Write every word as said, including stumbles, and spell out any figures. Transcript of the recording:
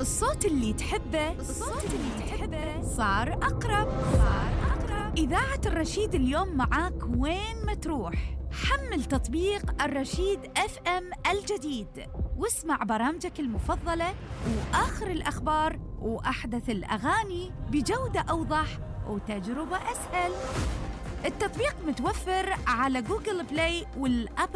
الصوت اللي تحبه الصوت اللي تحبه صار أقرب صار أقرب إذاعة الرشيد اليوم معاك وين ما تروح. حمل تطبيق الرشيد اف ام الجديد واسمع برامجك المفضلة وآخر الأخبار وأحدث الأغاني بجودة أوضح وتجربة أسهل. التطبيق متوفر على جوجل بلاي والأب